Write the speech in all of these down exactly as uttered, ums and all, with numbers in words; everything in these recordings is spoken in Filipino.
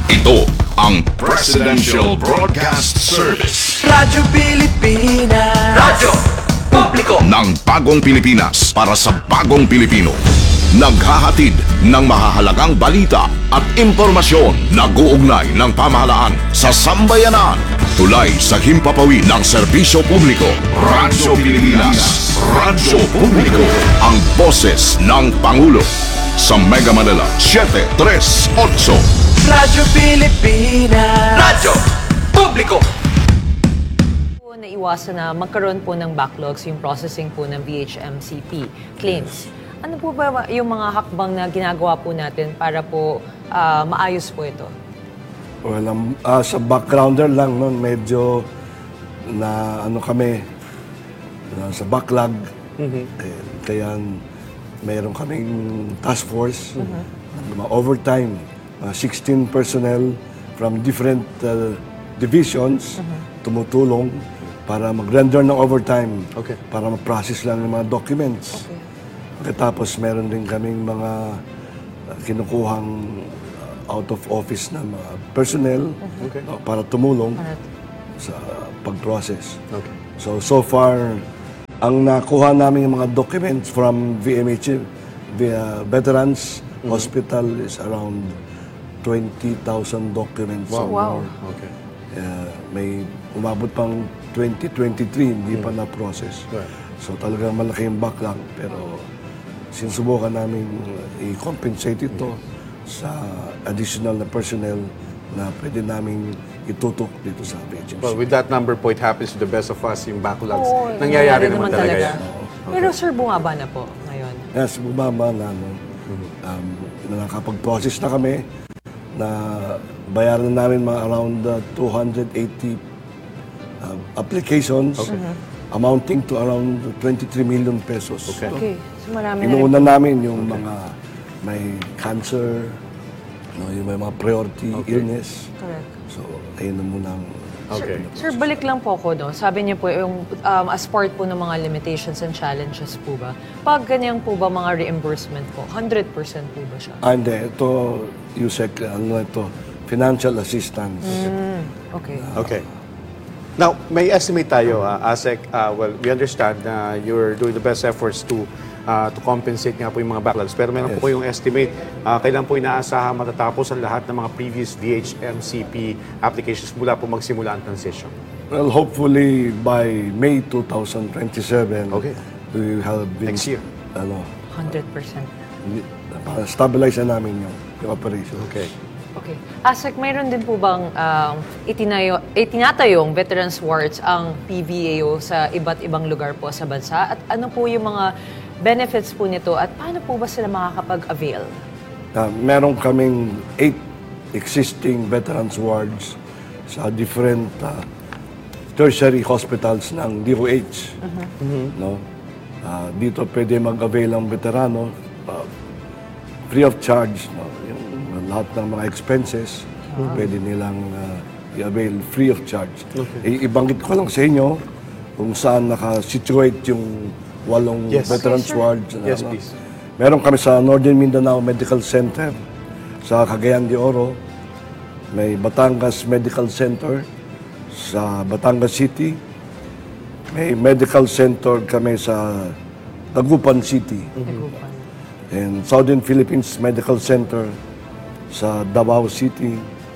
Ito ang Presidential Broadcast Service Radyo Pilipinas. Radyo Publiko ng Bagong Pilipinas para sa Bagong Pilipino. Naghahatid ng mahahalagang balita at impormasyon na guugnay ng pamahalaan sa sambayanan. Tulay sa himpapawid ng serbisyo publiko. Radyo Pilipinas. Radyo Publiko. Ang boses ng Pangulo. Sa Mega Manila, seven three eight. Radyo Pilipinas. Radyo Publiko. Naiwasan na magkaroon po ng backlogs yung processing po ng V H M C P claims. Ano po ba yung mga hakbang na ginagawa po natin para po uh, maayos po ito? Well, um, uh, sa backgrounder lang noon, medyo na ano kami, na, sa backlog. Mm-hmm. eh, kaya mayroon kaming task force, mm-hmm. mga overtime, uh, sixteen personnel from different uh, divisions, mm-hmm. tumutulong para mag-render ng overtime, okay. para ma-process lang ng mga documents. Okay. Pagkatapos meron din kaming mga uh, kinukuhang uh, out of office na mga personnel, okay. uh, para tumulong para sa pag-process. Okay. So, so far, ang nakuha namin yung mga documents from V M H, via Veterans mm-hmm. Hospital is around twenty thousand documents. Wow. wow. Okay. Uh, may umabot pang twenty twenty-three, hindi mm-hmm. pa na-process. Right. So talagang malaki yung backlog, pero sinusubukan namin i-compensate ito mm-hmm. sa additional na personnel na pwede namin itutok dito sa V H M C. Well, with that number po, it happens to the best of us, yung backlogs. Oo, nangyayari naman, naman talaga, talaga yan. Okay. Pero sir, bumaba na po ngayon? Yes, bumaba na. No? Um, nakapag-process na kami na bayaran na namin mga around uh, two hundred eighty uh, applications okay. amounting to around twenty-three million pesos. Okay. okay. So marami Inuuna na namin yung okay. mga may cancer, no, yung may mga priority okay. illness. Correct. So, ayun na muna ang okay. Sir, sir, balik lang po ako, no? Sabi niyo po, yung um, as part po ng mga limitations and challenges po ba, pag ganyan po ba mga reimbursement po, one hundred percent po ba siya? Ah, hindi. Ito, USEC, ano ito, financial assistance. Mm, okay. Uh, okay. Now, may estimate tayo, uh, ASEC, uh, well, we understand na you're doing the best efforts to uh, to compensate nga po yung mga backlogs. Pero meron yes. po yung estimate, uh, kailan po inaasahan matatapos ang lahat ng mga previous V H M C P applications mula po magsimula ang transition? Well, hopefully by May twenty twenty-seven, okay. we will have been... Next year? Ano, one hundred percent. Para stabilize na namin yung, yung operation. Okay. Okay. ASEC, mayroon din po bang um, itinayo, itinatayong veterans wards ang P V A O sa iba't ibang lugar po sa bansa? At ano po yung mga benefits po nito at paano po ba sila makakapag-avail? Uh, meron kaming eight existing veterans wards sa different uh, tertiary hospitals ng D O H. Uh-huh. Mm-hmm. No? Uh, dito pwede mag-avail ang veterano uh, free of charge. No? Yung lahat ng mga expenses, uh-huh. pwede nilang uh, i-avail free of charge. Okay. I- ibanggit ko lang sa inyo kung saan naka-situate yung walong yes. veterans yes, wards. Yes, ano. please. Meron kami sa Northern Mindanao Medical Center, sa Cagayan de Oro, may Batangas Medical Center, sa Batangas City, may medical center kami sa Dagupan City, Dagupan. and Southern Philippines Medical Center sa Davao City.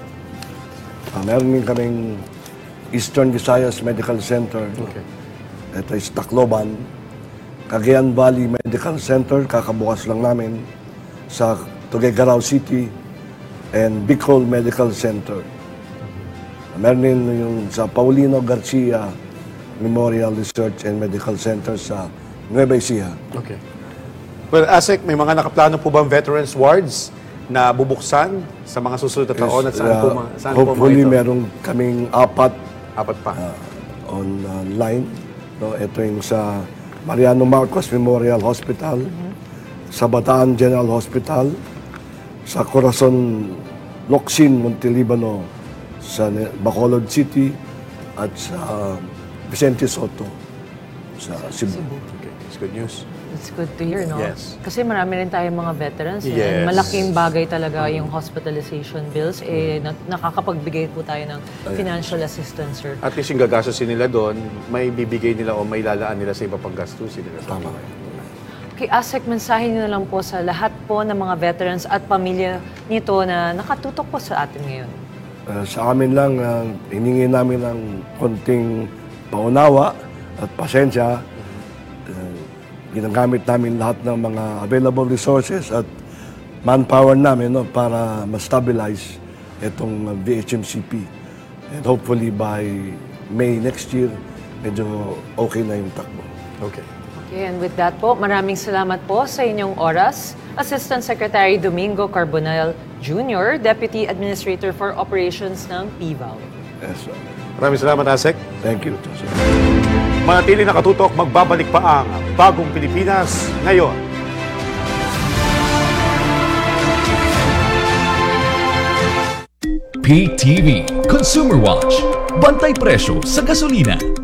Uh, meron din kaming Eastern Visayas Medical Center, okay. ito is Tacloban. Cagayan Valley Medical Center, kakabukas lang namin, sa Tuguegarao City, and Bicol Medical Center. Meron din yung sa Paulino Garcia Memorial Research and Medical Center sa Nueva Ecija. Okay. Well, ASEC, may mga nakaplano po bang veterans wards na bubuksan sa mga susunod na taon at saan uh, po, ma- saan hopefully, po mga ito? meron kaming apat Apat pa. uh, online. No, ito yung sa Mariano Marcos Memorial Hospital, mm-hmm. sa Bataan General Hospital, sa Corazon Locsin, Montelibano, sa Bacolod City, at sa Vicente Soto, sa Cebu. Okay, that's good news. It's good to hear, no? Yes. Kasi marami rin tayong mga veterans. eh. Yes. Malaking bagay talaga yung hospitalization bills. Eh, na- nakakapagbigay po tayo ng financial assistance, sir. At least yung gagastusin nila doon, may bibigay nila o may lalaan nila sa iba pang gastusin nila. Tama. Okay, ASEC, mensahe niyo na lang po sa lahat po ng mga veterans at pamilya nito na nakatutok po sa atin ngayon. Uh, sa amin lang, uh, hiningi namin ng konting paunawa at pasensya. Uh, ginagamit namin lahat ng mga available resources at manpower namin, no, para ma-stabilize itong uh, V H M C P. And hopefully by May next year, medyo okay na yung takbo. Okay. Okay, and with that po, maraming salamat po sa inyong oras. Assistant Secretary Domingo Carbonell Junior, Deputy Administrator for Operations ng P V A L. Yes, sir. Maraming salamat, Asek. Thank you, Joseph. Manatili nakatutok, magbabalik pa ang Bagong Pilipinas ngayon. P T V Consumer Watch. Bantay presyo sa gasolina.